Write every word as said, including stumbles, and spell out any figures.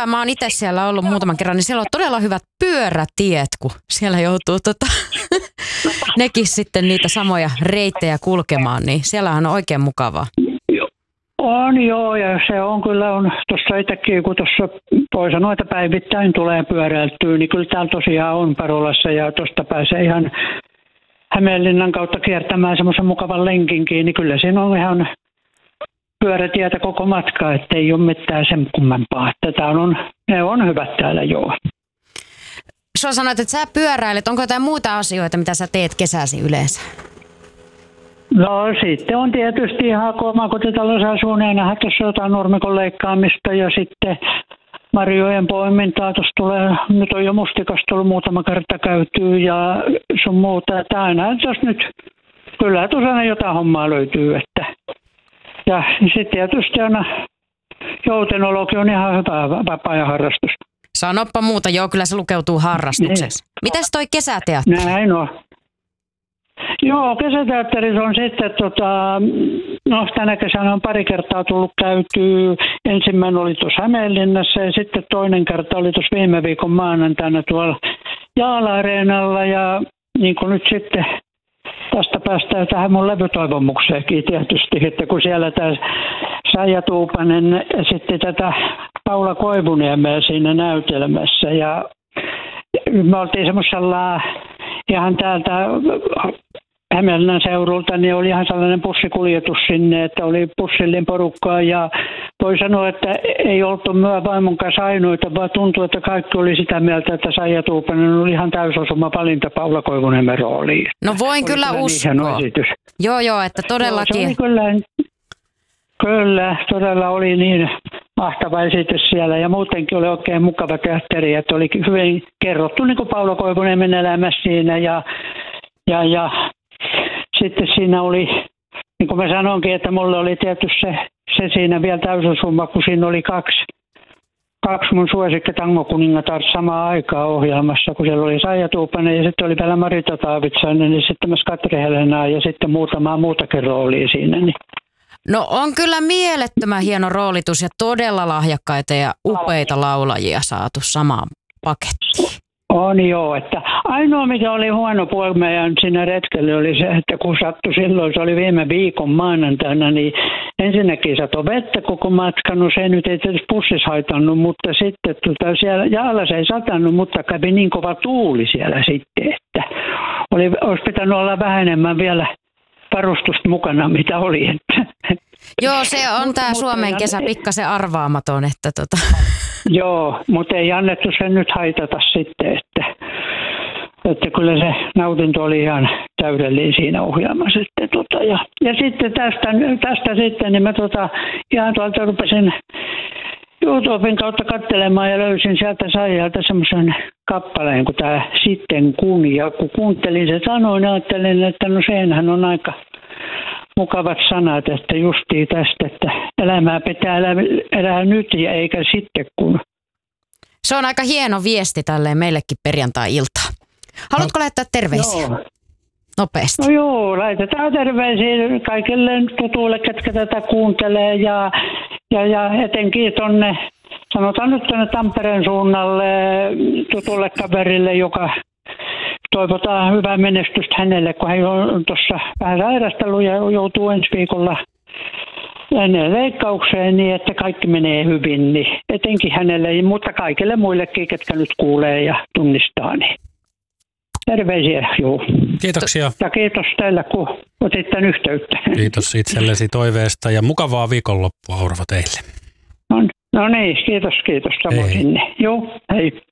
hyvä. Mä oon itse siellä ollut muutaman kerran, niin siellä on todella hyvät pyörätiet, kun siellä joutuu tota, nekin sitten niitä samoja reittejä kulkemaan, niin siellähän on oikein mukavaa. On joo, ja se on kyllä, on tuossa itsekin, kun tuossa poisa noita päivittäin tulee pyöräiltyä, niin kyllä täällä tosiaan on Parolassa, ja tuosta pääsee ihan Hämeenlinnan kautta kiertämään semmoisen mukavan lenkinkin, niin kyllä siinä on ihan pyörätietä koko matka, ettei ole mitään sen kummempaa. Tätä on, ne on hyvät täällä, joo. Sä sanoit, että sä pyöräilet. Onko jotain muuta asioita, mitä sä teet kesäsi yleensä? No sitten on tietysti ihan kun omakotitalossa asuu, niin aina tuossa jotain nurmikon leikkaamista ja sitten marjojen poimintaa. Tuossa tulee, nyt on jo mustikasta tullut muutama kerta käytyy ja sun muuta. Että aina tuossa nyt, kyllä tuossa aina jotain hommaa löytyy. Että. Ja sitten tietysti aina joutenologi on ihan hyvä vapaa-ajan harrastus. Sanoppa muuta, joo, kyllä se lukeutuu harrastuksessa. Niin. Mitäs toi kesäteatteri? Näin on. Joo, kesäteatterissa on sitten, tota, no tänä kesänä on pari kertaa tullut käytyä. Ensimmäinen oli tuossa Hämeenlinnassa ja sitten toinen kerta oli tuossa viime viikon maanantaina tuolla Jaala-areenalla. Ja niin kuin nyt sitten tästä päästään tähän mun levytoivomukseenkin tietysti, että kun siellä tämä Saija Tuupanen esitti tätä Paula Koivuniemeä siinä näytelmässä ja me oltiin semmoisella ihan täältä Hämeenlinnan seudulta, niin oli ihan sellainen bussikuljetus sinne, että oli bussillin porukkaa ja voi sanoa, että ei oltu myö vaimon kanssa ainoita, vaan tuntui, että kaikki oli sitä mieltä, että Saija Tuupanen oli ihan täysosuma valinta Paula Koivuniemen rooliin. No voin oli kyllä uskoa. Joo, joo, että todellakin. Joo, kyllä, kyllä, todella oli niin mahtava esitys siellä ja muutenkin oli oikein mukava teatteri, että oli hyvin kerrottu niin kuin Paula Koivuniemen elämässä siinä ja, ja, ja sitten siinä oli, niin kuin mä sanonkin, että mulle oli tietysti se, se siinä vielä täysosuma, kun siinä oli kaksi, kaksi mun suosikki tangokuningatar samaan aikaan ohjelmassa, kun siellä oli Saija Tuupanen ja sitten oli vielä Marita Taavitsainen, niin sitten myös Katri Helenaa ja sitten muutamaa muutakin roolia siinä. Niin. No on kyllä mielettömän hieno roolitus ja todella lahjakkaita ja upeita laulajia saatu samaan pakettiin. On joo, että ainoa mikä oli huono puoli meidän siinä retkellä oli se, että kun sattui silloin, se oli viime viikon maanantaina, niin ensinnäkin satoi vettä koko matkan, no se nyt ei tietysti bussissa haitannut, mutta sitten tuota, siellä Jaalassa se ei satannut, mutta kävi niin kova tuuli siellä sitten, että oli, olisi pitänyt olla vähän enemmän vielä varustusta mukana, mitä oli. Että. Joo, se on tämä Suomen kesä pikkasen arvaamaton, että tota. Joo, mutta ei annettu sen nyt haitata sitten, että, että kyllä se nautinto oli ihan täydellinen siinä ohjelmassa. Sitten, tota, ja, ja sitten tästä, tästä sitten, niin mä tota, ihan tuolta rupesin YouTuben kautta katselemaan ja löysin sieltä Saijalta semmoisen kappaleen, kun tämä Sitten kun, ja kun kuuntelin se sanoin, niin ajattelin, että no senhän on aika mukavat sanat, että justiin tästä, että elämää pitää elää, elää nyt ja eikä sitten kun. Se on aika hieno viesti tälleen meillekin perjantai-iltaan. Haluatko no, lähettää terveisiä? Joo. Nopeasti. No joo, laitetaan terveisiä kaikille tutuille, ketkä tätä kuuntelee ja, ja, ja etenkin tuonne, sanotaan nyt tuonne Tampereen suunnalle tutulle kaverille, joka toivotaan hyvää menestystä hänelle, kun hän on tuossa vähän sairastellut ja joutuu ensi viikolla ennen leikkaukseen niin, että kaikki menee hyvin, niin etenkin hänelle, mutta kaikille muillekin, ketkä nyt kuulee ja tunnistaa, niin terveisiä, joo. Kiitoksia. Ja kiitos teille, kun otit tämän yhteyttä. Kiitos itsellesi toiveesta ja mukavaa viikonloppua, Urvo, teille. No, no niin, kiitos, kiitos. Samoin sinne. Joo, hei.